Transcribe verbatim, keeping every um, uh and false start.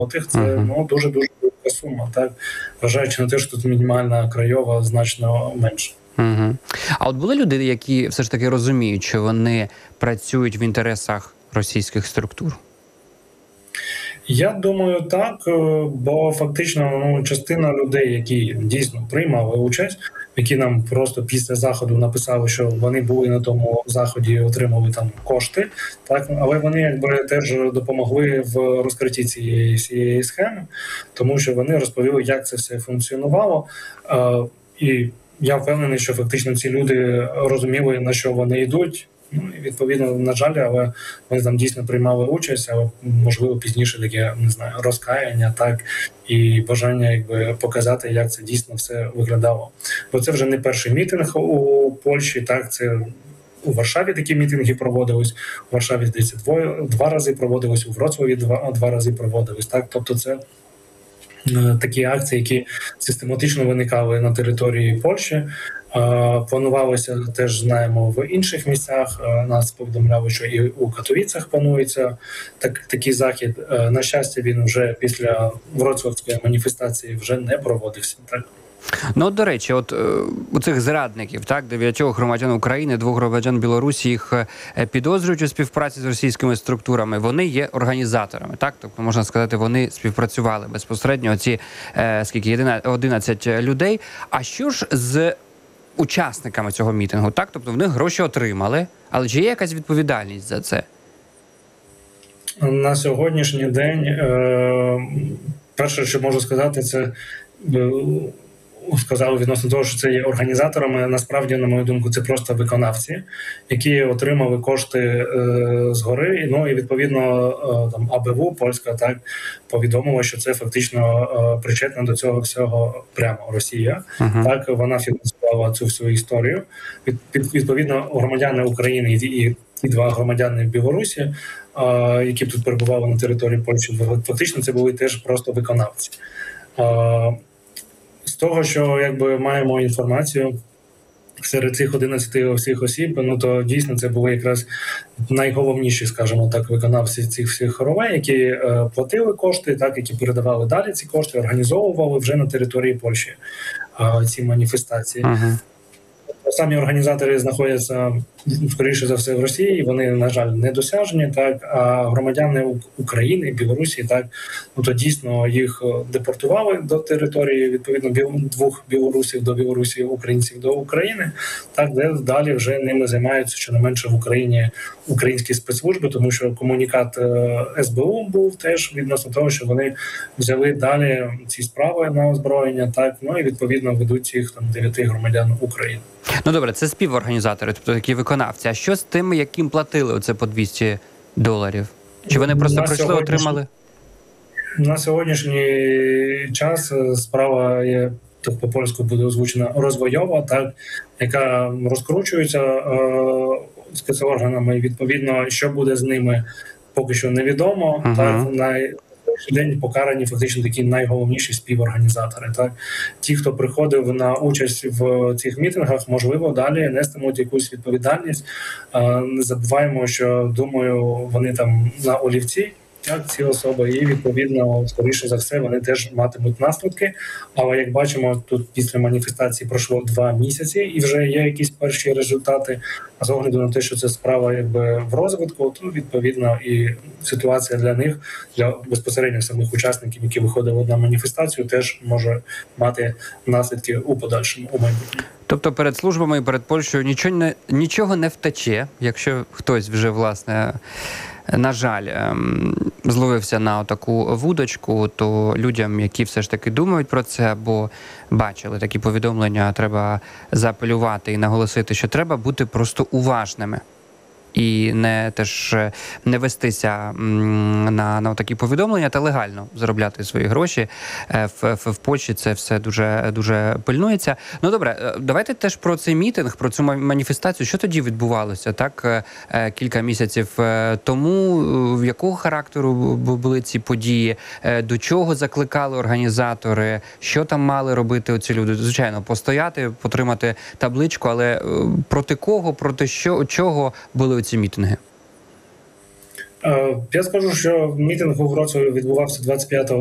Тих це uh-huh. ну дуже дуже велика сума, так вважаючи на те, що тут мінімальна краєва значно менше. Угу. А от були люди, які все ж таки розуміють, що вони працюють в інтересах російських структур? Я думаю, так, бо фактично ну, частина людей, які дійсно приймали участь, які нам просто після заходу написали, що вони були на тому заході і отримали там кошти, так, але вони якби теж допомогли в розкритті цієї всієї схеми, тому що вони розповіли, як це все функціонувало. І я впевнений, що фактично ці люди розуміли, на що вони йдуть. Ну, і відповідно, на жаль, але вони там дійсно приймали участь, але можливо пізніше таке, не знаю, розкаяння, так, і бажання якби показати, як це дійсно все виглядало. Бо це вже не перший мітинг у Польщі, так, це у Варшаві такі мітинги проводились, у Варшаві, здається, двоє, два рази проводились, у Вроцлаві два, два рази проводились, так, тобто це такі акції, які систематично виникали на території Польщі. Планувалося, теж знаємо, в інших місцях. Нас повідомляли, що і у Катовіцях планується так, такий захід. На щастя, він вже після Вроцлавської маніфестації вже не проводився. Так. Ну, от, до речі, от у цих зрадників, так, дев'ятьох громадян України, двох громадян Білорусі, їх підозрюють у співпраці з російськими структурами, вони є організаторами, так, тобто, можна сказати, вони співпрацювали безпосередньо, ці, е, скільки, одинадцять людей. А що ж з учасниками цього мітингу, так, тобто, в них гроші отримали, але чи є якась відповідальність за це? На сьогоднішній день, е, перше, що можу сказати, це е, сказали відносно того, що це є організаторами. Насправді, на мою думку, це просто виконавці, які отримали кошти е, згори. Ну і відповідно е, там АБВ польська так повідомила, що це фактично е, причетна до цього всього прямо Росія. Uh-huh. Так вона фінансувала цю всю історію. Від, від, відповідно, громадяни України і, і ті два громадяни Білорусі, е, які тут перебували на території Польщі, фактично це були теж просто виконавці. Е, З того, що якби маємо інформацію серед цих одинадцяти всіх осіб, ну то дійсно це були якраз найголовніші, скажімо так, виконавці цих всіх ролей, які е, платили кошти, так, які передавали далі ці кошти, організовували вже на території Польщі е, ці маніфестації. Ага. Самі організатори знаходяться, скоріше за все, в Росії, вони, на жаль, недосяжні, так, а громадяни України, Білорусі, так, ну, то дійсно їх депортували до території, відповідно, двох білорусів до Білорусі, українців до України, так, де далі вже ними займаються, щонайменше в Україні, українські спецслужби, тому що комунікат ес бе у був теж відносно того, що вони взяли далі ці справи на озброєння, так, ну і відповідно ведуть цих там дев'яти громадян України. Ну добре, це співорганізатори, тобто такі виконавці. А що з тими, яким платили оце по двісті доларів? Чи вони просто на прийшли, отримали? На сьогоднішній час справа є, так по-польську буде озвучена, розвойова, так, яка розкручується е- спецорганами. Відповідно, що буде з ними, поки що невідомо. Uh-huh. Так, най... день покарані фактично такі найголовніші співорганізатори. Так, ті, хто приходив на участь в цих мітингах, можливо, далі нестимуть якусь відповідальність. Не забуваємо, що, думаю, вони там на олівці, як ці особи, і відповідно, скоріше за все, вони теж матимуть наслідки. Але як бачимо, тут після маніфестації пройшло два місяці, і вже є якісь перші результати. А з огляду на те, що це справа якби в розвитку, то відповідно і ситуація для них, для безпосередньо самих учасників, які виходили на маніфестацію, теж може мати наслідки у подальшому, у майбутньому. Тобто перед службами і перед Польщею нічого не, нічого не втече, якщо хтось вже, власне, на жаль, зловився на таку вудочку, то людям, які все ж таки думають про це або бачили такі повідомлення, треба заапелювати і наголосити, що треба бути просто уважними. І не теж не вестися на, на такі повідомлення та легально заробляти свої гроші. В, в, в Польщі це все дуже, дуже пильнується. Ну добре, давайте теж про цей мітинг, про цю маніфестацію. Що тоді відбувалося, так, кілька місяців тому? В якого характеру були ці події? До чого закликали організатори? Що там мали робити оці люди? Звичайно, постояти, потримати табличку, але проти кого, проти що, чого були ці мітинги? Е, Я скажу, що мітинг у Вроцлаві відбувався двадцять п'ятого